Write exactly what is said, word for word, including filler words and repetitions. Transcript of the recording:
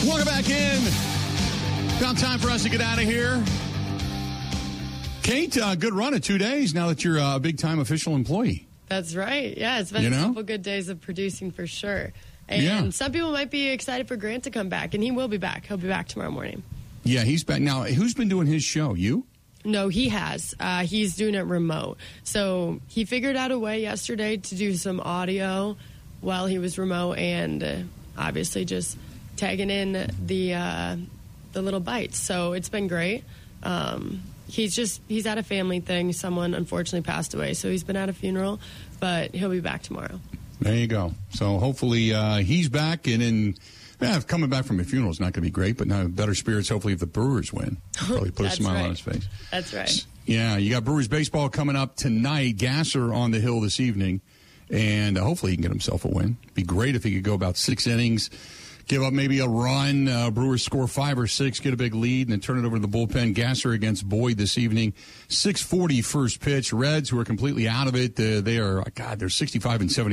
Welcome back in. About time for us to get out of here. Kate, uh, good run of two days now that you're a big-time official employee. That's right. Yeah, it's been You a know? couple good days of producing for sure. And Yeah. some people might be excited for Grant to come back, and he will be back. He'll be back tomorrow morning. Yeah, he's back. Now, who's been doing his show? You? No, he has. Uh, he's doing it remote. So he figured out a way yesterday to do some audio while he was remote, and uh, obviously just tagging in the uh, the little bites. So it's been great. Um, he's just he's at a family thing. Someone unfortunately passed away, so he's been at a funeral, but he'll be back tomorrow. There you go. So hopefully uh, he's back, and then yeah, coming back from a funeral is not going to be great, but now better spirits hopefully if the Brewers win. Probably put a That's smile right. on his face. That's right. Yeah, you got Brewers baseball coming up tonight. Gasser on the hill this evening, and uh, hopefully he can get himself a win. Be great if he could go about six innings, give up maybe a run. Uh, Brewers score five or six, get a big lead, and then turn it over to the bullpen. Gasser against Boyd this evening. six forty first pitch. Reds, who are completely out of it, uh, they are, God, they're sixty-five and seventy.